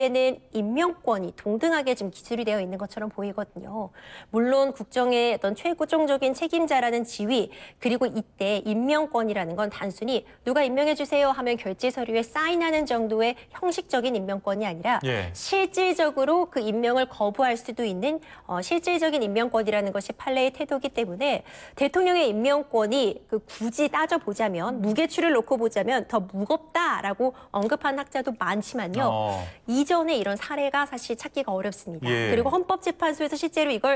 에는 임명권이 동등하게 좀 기술이 되어 있는 것처럼 보이거든요. 물론 국정의 어떤 최고종적인 책임자라는 지위, 그리고 이때 임명권이라는 건 단순히 누가 임명해 주세요 하면 결제 서류에 사인하는 정도의 형식적인 임명권이 아니라 실질적으로 그 임명을 거부할 수도 있는 실질적인 임명권이라는 것이 판례의 태도이기 때문에 대통령의 임명권이 굳이 따져보자면 무게추를 놓고 보자면 더 무겁다라고 언급한 학자도 많지만요. 이전에 이런 사례가 사실 찾기가 어렵습니다. 그리고 헌법재판소에서 실제로 이걸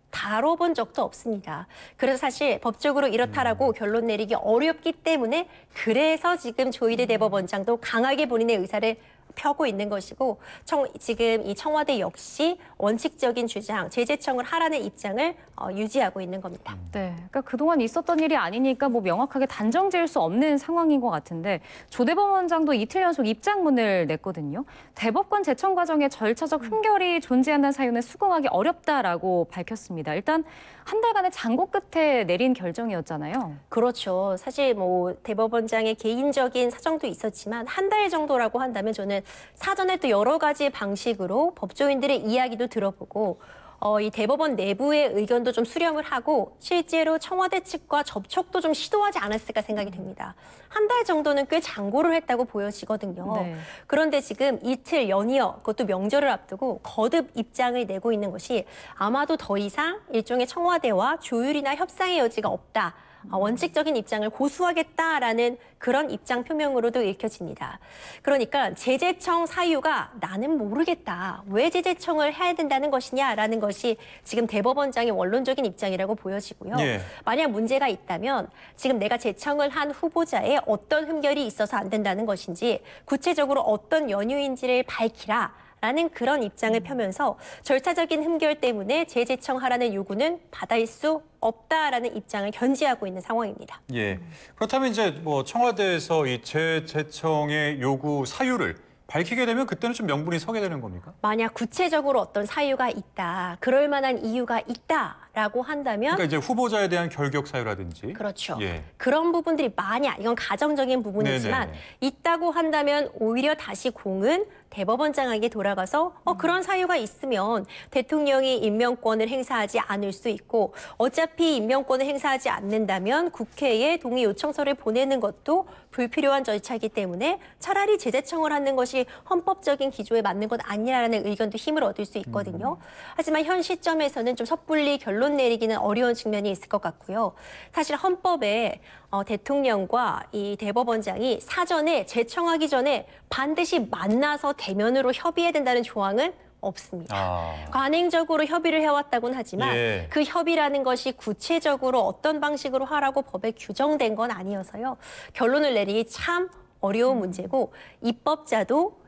다뤄본 적도 없습니다. 그래서 사실 법적으로 이렇다라고 결론 내리기 어렵기 때문에 그래서 지금 조희대 대법원장도 강하게 본인의 의사를 펴고 있는 것이고 지금 이 청와대 역시 원칙적인 주장, 재제청을 하라는 입장을 유지하고 있는 겁니다. 네, 그러니까 그동안 있었던 일이 아니니까 뭐 명확하게 단정 지을 수 없는 상황인 것 같은데 조 대법원장도 이틀 연속 입장문을 냈거든요. 대법관 제청 과정에 절차적 흠결이 존재한다는 사유는 수긍하기 어렵다라고 밝혔습니다. 일단 한 달간의 장고 끝에 내린 결정이었잖아요. 그렇죠. 사실 뭐 대법원장의 개인적인 사정도 있었지만 한 달 정도라고 한다면 저는 사전에 또 여러 가지 방식으로 법조인들의 이야기도 들어보고 이 대법원 내부의 의견도 좀 수렴을 하고 실제로 청와대 측과 접촉도 좀 시도하지 않았을까 생각이 됩니다. 한 달 정도는 꽤 장고를 했다고 보여지거든요. 네. 그런데 지금 이틀 연이어 그것도 명절을 앞두고 거듭 입장을 내고 있는 것이 아마도 더 이상 일종의 청와대와 조율이나 협상의 여지가 없다. 원칙적인 입장을 고수하겠다라는 그런 입장 표명으로도 읽혀집니다. 그러니까 재제청 사유가 나는 모르겠다. 왜 재제청을 해야 된다는 것이냐라는 것이 지금 대법원장의 원론적인 입장이라고 보여지고요. 만약 문제가 있다면 지금 내가 제청을 한 후보자에 어떤 흠결이 있어서 안 된다는 것인지 구체적으로 어떤 연유인지를 밝히라. 라는 그런 입장을 펴면서 절차적인 흠결 때문에 재제청하라는 요구는 받을 수 없다라는 입장을 견지하고 있는 상황입니다. 그렇다면 이제 뭐 청와대에서 이 재제청의 요구 사유를 밝히게 되면 그때는 좀 명분이 서게 되는 겁니까? 만약 구체적으로 어떤 사유가 있다, 그럴 만한 이유가 있다라고 한다면 그러니까 이제 후보자에 대한 결격 사유라든지. 그렇죠. 그런 부분들이 만약 이건 가정적인 부분이지만 있다고 한다면 오히려 다시 공은 대법원장에게 돌아가서 그런 사유가 있으면 대통령이 임명권을 행사하지 않을 수 있고 어차피 임명권을 행사하지 않는다면 국회에 동의 요청서를 보내는 것도 불필요한 절차이기 때문에 차라리 재제청을 하는 것이 헌법적인 기조에 맞는 것 아니라는 의견도 힘을 얻을 수 있거든요. 하지만 현 시점에서는 좀 섣불리 결론 내리기는 어려운 측면이 있을 것 같고요. 사실 헌법에 대통령과 이 대법원장이 사전에 제청하기 전에 반드시 만나서 대면으로 협의해야 된다는 조항은 없습니다. 관행적으로 협의를 해왔다고는 하지만 그 협의라는 것이 구체적으로 어떤 방식으로 하라고 법에 규정된 건 아니어서요. 결론을 내리기 참 어려운 문제고 입법자도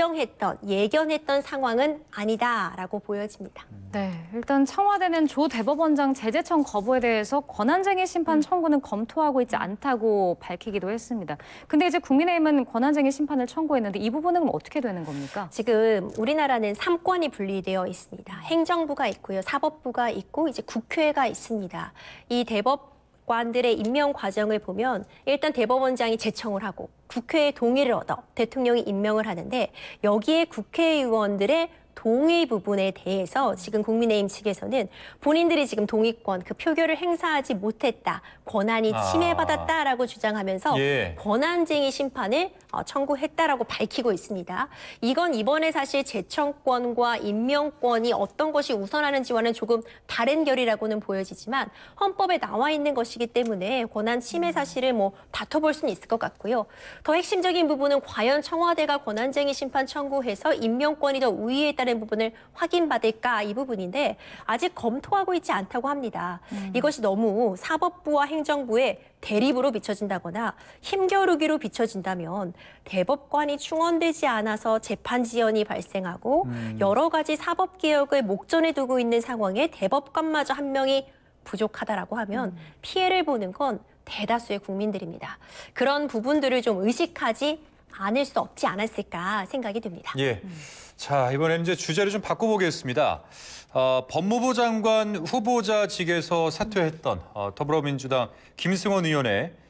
예견했던 상황은 아니다라고 보여집니다. 네, 일단 청와대는 조 대법원장 재제청 거부에 대해서 권한쟁의 심판 청구는 검토하고 있지 않다고 밝히기도 했습니다. 근데 이제 국민의힘은 권한쟁의 심판을 청구했는데 이 부분은 그럼 어떻게 되는 겁니까? 지금 우리나라는 3권이 분리되어 있습니다. 행정부가 있고요, 사법부가 있고 이제 국회가 있습니다. 이 대법관들의 임명 과정을 보면 일단 대법원장이 제청을 하고 국회의 동의를 얻어 대통령이 임명을 하는데 여기에 국회의원들의 동의 부분에 대해서 지금 국민의힘 측에서는 본인들이 지금 동의권, 그 표결을 행사하지 못했다, 권한이 침해받았다라고 주장하면서 권한쟁의 심판을 청구했다라고 밝히고 있습니다. 이건 이번에 사실 재청권과 임명권이 어떤 것이 우선하는지와는 조금 다른 결이라고는 보여지지만 헌법에 나와 있는 것이기 때문에 권한 침해 사실을 다퉈볼 수는 있을 것 같고요. 더 핵심적인 부분은 과연 청와대가 권한쟁의 심판 청구해서 임명권이 더 우위에 있다는 부분을 확인받을까 이 부분인데 아직 검토하고 있지 않다고 합니다. 이것이 너무 사법부와 행정부의 대립으로 비춰진다거나 힘겨루기로 비춰진다면 대법관이 충원되지 않아서 재판 지연이 발생하고 여러 가지 사법개혁을 목전에 두고 있는 상황에 대법관마저 한 명이 부족하다라고 하면 피해를 보는 건 대다수의 국민들입니다. 그런 부분들을 좀 의식하지 않을 수 없지 않았을까 생각이 듭니다. 자, 이번에는 이제 주제를 좀 바꿔보겠습니다. 법무부 장관 후보자직에서 사퇴했던 더불어민주당 김승원 의원의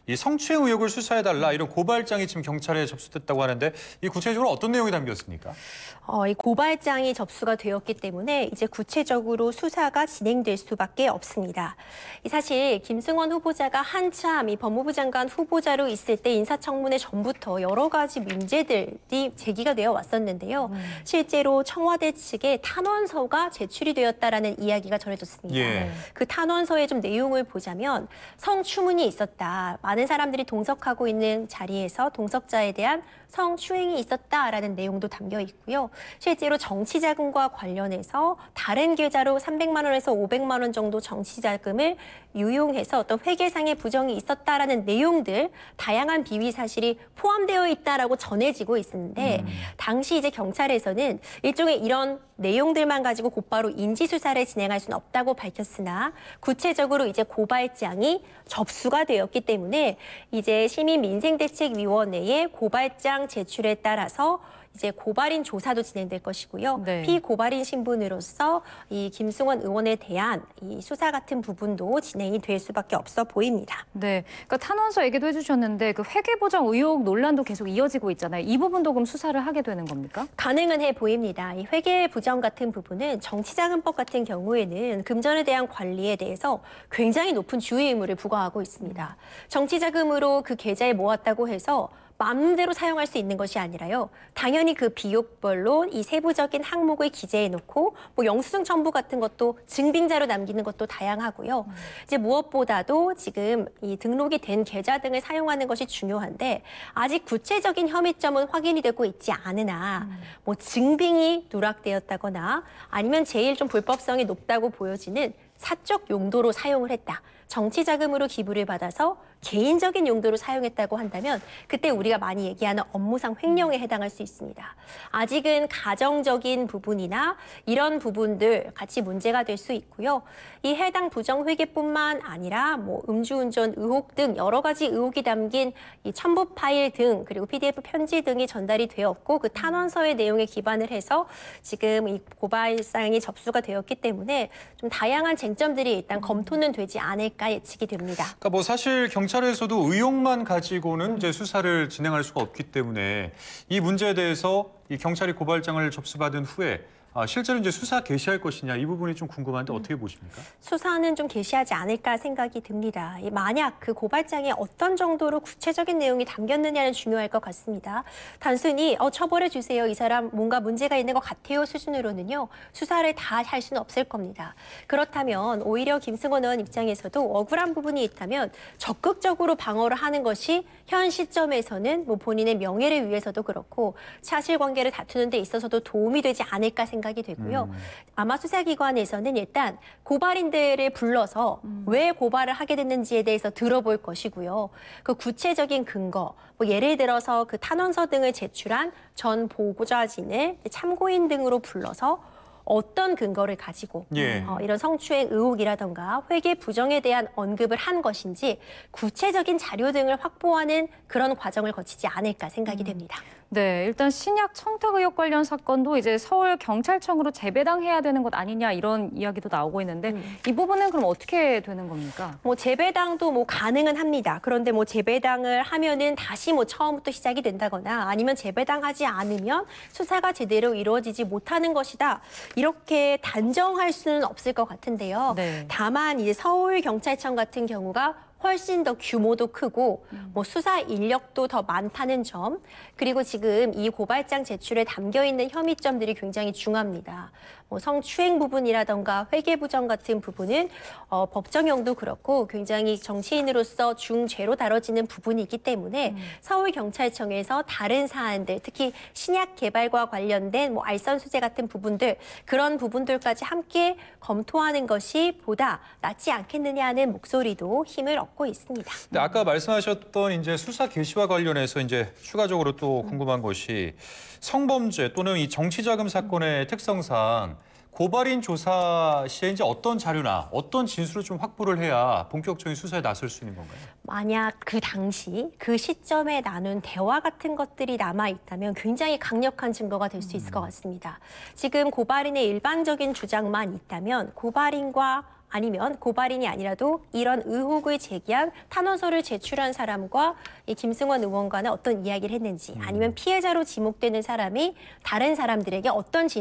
이 성추행 의혹을 수사해달라 이런 고발장이 지금 경찰에 접수됐다고 하는데 이 구체적으로 어떤 내용이 담겼습니까? 이 고발장이 접수가 되었기 때문에 이제 구체적으로 수사가 진행될 수밖에 없습니다. 사실 김승원 후보자가 한참 이 법무부 장관 후보자로 있을 때 인사청문회 전부터 여러 가지 문제들이 제기가 되어 왔었는데요. 실제로 청와대 측에 탄원서가 제출이 되었다라는 이야기가 전해졌습니다. 예. 그 탄원서의 좀 내용을 보자면 성추문이 있었다. 많은 사람들이 동석하고 있는 자리에서 동석자에 대한 성추행이 있었다라는 내용도 담겨 있고요. 실제로 정치자금과 관련해서 다른 계좌로 300만 원에서 500만 원 정도 정치자금을 유용해서 어떤 회계상의 부정이 있었다라는 내용들, 다양한 비위 사실이 포함되어 있다라고 전해지고 있는데 당시 이제 경찰에서는 일종의 이런 내용들만 가지고 곧바로 인지 수사를 진행할 수는 없다고 밝혔으나 구체적으로 이제 고발장이 접수가 되었기 때문에 이제 시민민생대책위원회에 고발장 제출에 따라서 이제 고발인 조사도 진행될 것이고요. 네. 피고발인 신분으로서 이 김승원 의원에 대한 이 수사 같은 부분도 진행이 될 수밖에 없어 보입니다. 네, 그러니까 탄원서 얘기도 해주셨는데 그 회계부정 의혹 논란도 계속 이어지고 있잖아요. 이 부분도 그럼 수사를 하게 되는 겁니까? 가능은 해 보입니다. 이 회계 부정 같은 부분은 정치자금법 같은 경우에는 금전에 대한 관리에 대해서 굉장히 높은 주의 의무를 부과하고 있습니다. 정치자금으로 그 계좌에 모았다고 해서 마음대로 사용할 수 있는 것이 아니라요. 당연히 그 비용별로 이 세부적인 항목을 기재해 놓고 뭐 영수증 첨부 같은 것도 증빙자로 남기는 것도 다양하고요. 이제 무엇보다도 지금 이 등록이 된 계좌 등을 사용하는 것이 중요한데 아직 구체적인 혐의점은 확인이 되고 있지 않으나 뭐 증빙이 누락되었다거나 아니면 제일 좀 불법성이 높다고 보여지는 사적 용도로 사용을 했다. 정치 자금으로 기부를 받아서 개인적인 용도로 사용했다고 한다면 그때 우리가 많이 얘기하는 업무상 횡령에 해당할 수 있습니다. 아직은 가정적인 부분이나 이런 부분들 같이 문제가 될 수 있고요. 이 해당 부정회계뿐만 아니라 뭐 음주운전 의혹 등 여러 가지 의혹이 담긴 이 첨부 파일 등 그리고 PDF 편지 등이 전달이 되었고 그 탄원서의 내용에 기반을 해서 지금 이 고발장이 접수가 되었기 때문에 좀 다양한 쟁점들이 일단 검토는 되지 않을까 예측이 됩니다. 그러니까 뭐 사실 경찰에서도 의혹만 가지고는 이제 수사를 진행할 수가 없기 때문에 이 문제에 대해서 이 경찰이 고발장을 접수받은 후에 실제로 이제 수사 개시할 것이냐 이 부분이 좀 궁금한데 어떻게 보십니까? 수사는 좀 개시하지 않을까 생각이 듭니다. 만약 그 고발장에 어떤 정도로 구체적인 내용이 담겼느냐는 중요할 것 같습니다. 단순히 처벌해 주세요. 이 사람 뭔가 문제가 있는 것 같아요 수준으로는요. 수사를 다 할 수는 없을 겁니다. 그렇다면 오히려 김승원 의원 입장에서도 억울한 부분이 있다면 적극적으로 방어를 하는 것이 현 시점에서는 뭐 본인의 명예를 위해서도 그렇고 사실관계를 다투는 데 있어서도 도움이 되지 않을까 생각이 되고요. 아마 수사기관에서는 일단 고발인들을 불러서 왜 고발을 하게 됐는지에 대해서 들어볼 것이고요. 그 구체적인 근거, 뭐 예를 들어서 그 탄원서 등을 제출한 전 보고자진을 참고인 등으로 불러서 어떤 근거를 가지고 예. 이런 성추행 의혹이라던가 회계 부정에 대한 언급을 한 것인지 구체적인 자료 등을 확보하는 그런 과정을 거치지 않을까 생각이 됩니다. 네, 일단 신약 청탁 의혹 관련 사건도 이제 서울 경찰청으로 재배당해야 되는 것 아니냐 이런 이야기도 나오고 있는데 이 부분은 그럼 어떻게 되는 겁니까? 뭐 재배당도 뭐 가능은 합니다. 그런데 뭐 재배당을 하면은 다시 뭐 처음부터 시작이 된다거나 아니면 재배당하지 않으면 수사가 제대로 이루어지지 못하는 것이다. 이렇게 단정할 수는 없을 것 같은데요. 네. 다만 이제 서울 경찰청 같은 경우가 훨씬 더 규모도 크고 뭐 수사 인력도 더 많다는 점 그리고 지금 이 고발장 제출에 담겨 있는 혐의점들이 굉장히 중요합니다. 뭐 성추행 부분이라던가 회계부정 같은 부분은 법정형도 그렇고 굉장히 정치인으로서 중죄로 다뤄지는 부분이 있기 때문에 서울경찰청에서 다른 사안들 특히 신약 개발과 관련된 뭐 알선 수재 같은 부분들 그런 부분들까지 함께 검토하는 것이 보다 낫지 않겠느냐 하는 목소리도 힘을 얻고 있습니다. 근데 아까 말씀하셨던 이제 수사 개시와 관련해서 이제 추가적으로 또 궁금한 것이 성범죄 또는 이 정치자금 사건의 특성상 고발인 조사 시에 이제 어떤 자료나 어떤 진술을 좀 확보를 해야 본격적인 수사에 나설 수 있는 건가요? 만약 그 당시 그 시점에 나눈 대화 같은 것들이 남아 있다면 굉장히 강력한 증거가 될 수 있을 것 같습니다. 지금 고발인의 일반적인 주장만 있다면 고발인과 아니면 고발인이 아니라도 이런 의혹을 제기한 탄원서를 제출한 사람과 이 김승원 의원과는 어떤 이야기를 했는지, 아니면 피해자로 지목되는 사람이 다른 사람들에게 어떤